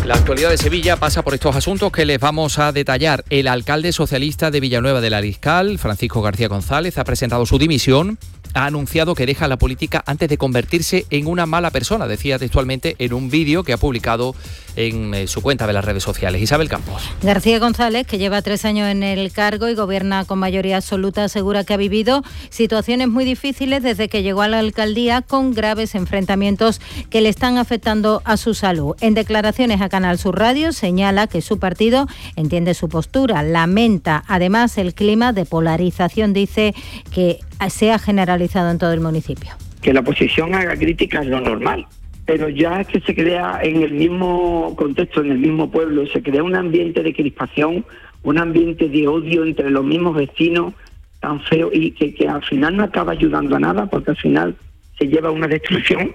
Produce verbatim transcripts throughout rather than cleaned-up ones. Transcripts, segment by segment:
La actualidad de Sevilla pasa por estos asuntos que les vamos a detallar. El alcalde socialista de Villanueva del Ariscal, Francisco García González, ha presentado su dimisión. Ha anunciado que deja la política antes de convertirse en una mala persona, decía textualmente en un vídeo que ha publicado en eh, su cuenta de las redes sociales. Isabel Campos. García González, que lleva tres años en el cargo y gobierna con mayoría absoluta, asegura que ha vivido situaciones muy difíciles desde que llegó a la alcaldía, con graves enfrentamientos que le están afectando a su salud. En declaraciones a Canal Sur Radio señala que su partido entiende su postura, lamenta además el clima de polarización, dice, que se ha generalizado en todo el municipio. Que la oposición haga críticas es lo normal, pero ya es que se crea en el mismo contexto, en el mismo pueblo, se crea un ambiente de crispación, un ambiente de odio entre los mismos vecinos, tan feo, y que, que al final no acaba ayudando a nada, porque al final se lleva a una destrucción.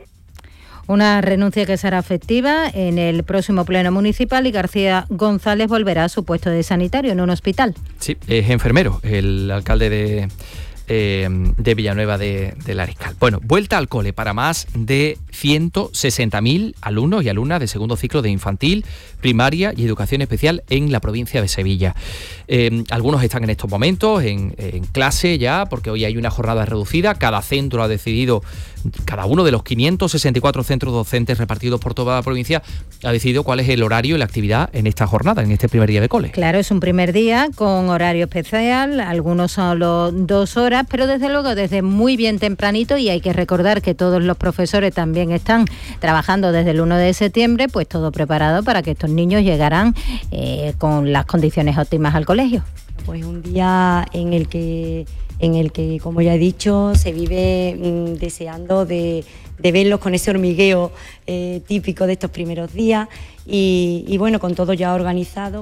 Una renuncia que será efectiva en el próximo pleno municipal, y García González volverá a su puesto de sanitario en un hospital. Sí, es enfermero, el alcalde de... Eh, de Villanueva de, del Ariscal. Bueno, vuelta al cole para más de ciento sesenta mil alumnos y alumnas de segundo ciclo de infantil, primaria y educación especial en la provincia de Sevilla. Eh, algunos están en estos momentos en, en clase ya, porque hoy hay una jornada reducida. Cada centro ha decidido, cada uno de los quinientos sesenta y cuatro centros docentes repartidos por toda la provincia ha decidido cuál es el horario y la actividad en esta jornada, en este primer día de cole. Claro, es un primer día con horario especial, algunos solo dos horas, pero desde luego desde muy bien tempranito, y hay que recordar que todos los profesores también están trabajando desde el uno de septiembre, pues todo preparado para que estos niños llegaran eh, con las condiciones óptimas al colegio. Pues un día en el que, en el que como ya he dicho, se vive mmm, deseando de, de verlos con ese hormigueo eh, típico de estos primeros días, y, y bueno, con todo ya organizado.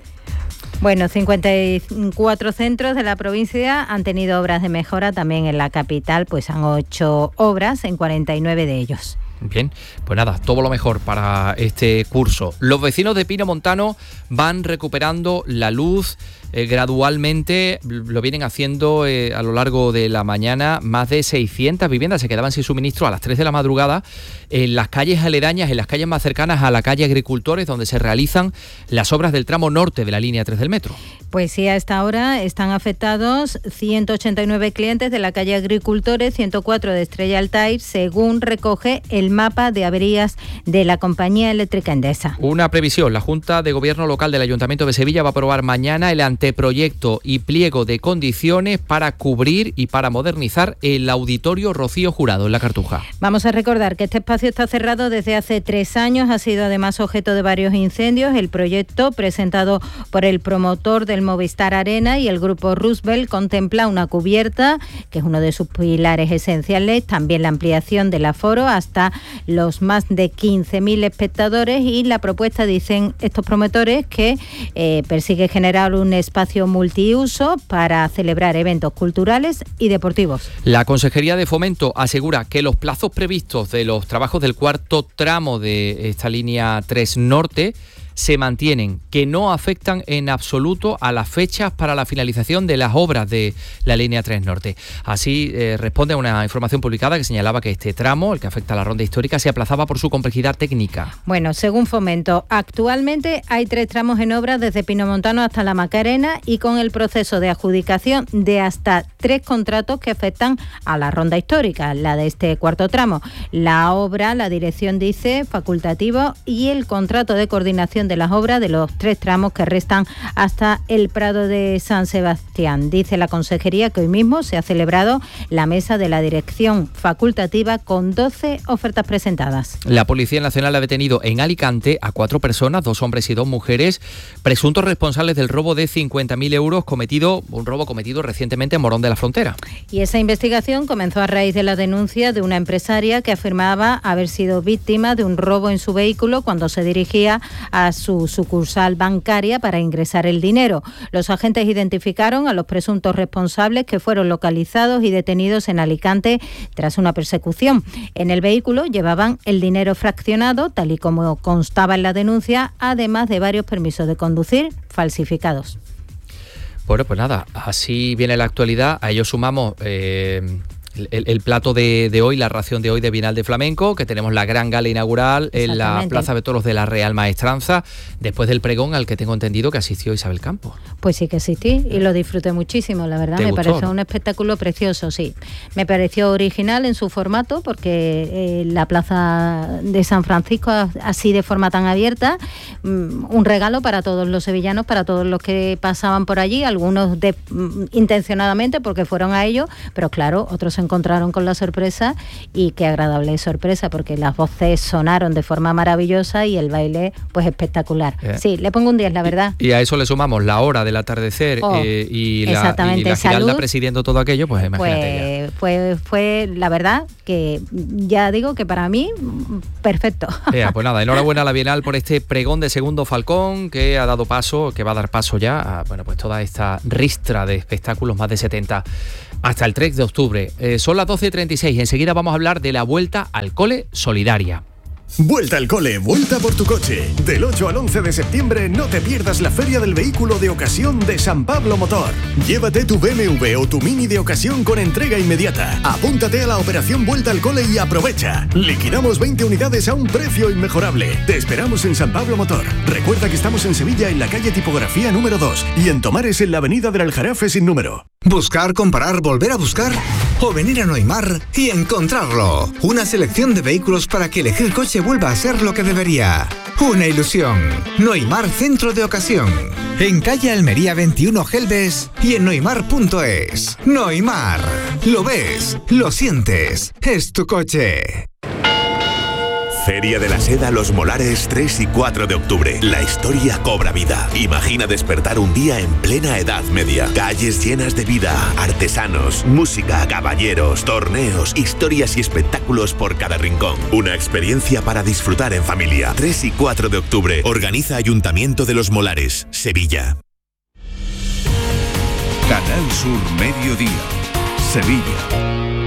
Bueno, cincuenta y cuatro centros de la provincia han tenido obras de mejora, también en la capital pues han ocho obras en cuarenta y nueve de ellos. Bien, pues nada, todo lo mejor para este curso. Los vecinos de Pino Montano van recuperando la luz eh, gradualmente, lo vienen haciendo eh, a lo largo de la mañana. Más de seiscientas viviendas se quedaban sin suministro a las tres de la madrugada en las calles aledañas, en las calles más cercanas a la calle Agricultores, donde se realizan las obras del tramo norte de la línea tres del metro. Pues sí, a esta hora están afectados ciento ochenta y nueve clientes de la calle Agricultores, ciento cuatro de Estrella Altair, según recoge el mapa de averías de la compañía eléctrica Endesa. Una previsión: la Junta de Gobierno Local del Ayuntamiento de Sevilla va a aprobar mañana el anteproyecto y pliego de condiciones para cubrir y para modernizar el auditorio Rocío Jurado en la Cartuja. Vamos a recordar que este espacio está cerrado desde hace tres años, ha sido además objeto de varios incendios. El proyecto, presentado por el promotor del Movistar Arena y el grupo Roosevelt, contempla una cubierta, que es uno de sus pilares esenciales, también la ampliación del aforo hasta los más de quince mil espectadores, y la propuesta, dicen estos promotores, que eh, persigue generar un espacio multiuso para celebrar eventos culturales y deportivos. La Consejería de Fomento asegura que los plazos previstos de los trabajos del cuarto tramo de esta línea tres Norte se mantienen, que no afectan en absoluto a las fechas para la finalización de las obras de la línea tres Norte. Así eh, responde a una información publicada que señalaba que este tramo, el que afecta a la ronda histórica, se aplazaba por su complejidad técnica. Bueno, según Fomento, actualmente hay tres tramos en obra desde Pino Montano hasta La Macarena, y con el proceso de adjudicación de hasta tres contratos que afectan a la ronda histórica, la de este cuarto tramo. La obra, la dirección dice, facultativo, y el contrato de coordinación de las obras de los tres tramos que restan hasta el Prado de San Sebastián. Dice la Consejería que hoy mismo se ha celebrado la mesa de la dirección facultativa con doce ofertas presentadas. La Policía Nacional ha detenido en Alicante a cuatro personas, dos hombres y dos mujeres, presuntos responsables del robo de cincuenta mil euros cometido, un robo cometido recientemente en Morón de la Frontera. Y esa investigación comenzó a raíz de la denuncia de una empresaria que afirmaba haber sido víctima de un robo en su vehículo cuando se dirigía a su sucursal bancaria para ingresar el dinero. Los agentes identificaron a los presuntos responsables, que fueron localizados y detenidos en Alicante tras una persecución. En el vehículo llevaban el dinero fraccionado, tal y como constaba en la denuncia, además de varios permisos de conducir falsificados. Bueno, pues nada, así viene la actualidad. A ello sumamos... Eh... el, el, el plato de, de hoy, la ración de hoy de Bienal de Flamenco, que tenemos la gran gala inaugural en la Plaza de Toros de la Real Maestranza, después del pregón al que tengo entendido que asistió Isabel Campos. Pues sí que asistí y lo disfruté muchísimo, la verdad. Me gustó, pareció ¿no? un espectáculo precioso, sí. Me pareció original en su formato, porque eh, la Plaza de San Francisco, así de forma tan abierta, um, un regalo para todos los sevillanos, para todos los que pasaban por allí, algunos de, um, intencionadamente porque fueron a ellos, pero claro, otros se encontraron con la sorpresa, y qué agradable sorpresa, porque las voces sonaron de forma maravillosa y el baile pues espectacular. Eh. Sí, le pongo un diez, la verdad. Y, y a eso le sumamos la hora del atardecer oh, eh, y, la, y la Giralda presidiendo todo aquello, pues imagínate. Pues, fue, fue la verdad que ya digo que para mí perfecto. Eh, pues nada, enhorabuena a la Bienal por este pregón de Segundo Falcón, que ha dado paso, que va a dar paso ya a bueno, pues toda esta ristra de espectáculos, más de setenta, hasta el tres de octubre. Eh, son las doce y treinta y seis, enseguida vamos a hablar de la Vuelta al Cole Solidaria. Vuelta al cole, vuelta por tu coche. Del ocho al once de septiembre no te pierdas la Feria del Vehículo de Ocasión de San Pablo Motor. Llévate tu B M W o tu Mini de ocasión con entrega inmediata. Apúntate a la operación Vuelta al Cole y aprovecha. Liquidamos veinte unidades a un precio inmejorable. Te esperamos en San Pablo Motor. Recuerda que estamos en Sevilla, en la calle Tipografía número dos, y en Tomares, en la avenida del Aljarafe sin número. Buscar, comparar, volver a buscar, o venir a Noimar y encontrarlo. Una selección de vehículos para que elegir coche vuelva a ser lo que debería. Una ilusión. Noimar Centro de Ocasión. En calle Almería veintiuno Gelbes y en noimar punto es. Noimar. Lo ves, lo sientes. Es tu coche. Feria de la Seda Los Molares, tres y cuatro de octubre. La historia cobra vida. Imagina despertar un día en plena Edad Media. Calles llenas de vida, artesanos, música, caballeros, torneos, historias y espectáculos por cada rincón. Una experiencia para disfrutar en familia. tres y cuatro de octubre. Organiza Ayuntamiento de Los Molares, Sevilla. Canal Sur Mediodía, Sevilla.